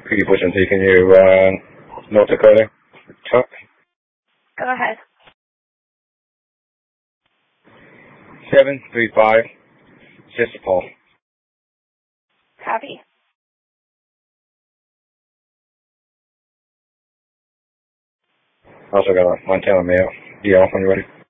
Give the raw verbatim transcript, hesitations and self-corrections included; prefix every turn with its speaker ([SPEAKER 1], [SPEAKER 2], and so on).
[SPEAKER 1] Pretty Bush and taking you, uh, North Dakota. Chuck?
[SPEAKER 2] Go ahead.
[SPEAKER 1] seven three five, Sister Paul.
[SPEAKER 2] Copy.
[SPEAKER 1] Also got a Montana mail. Yeah, when you're ready.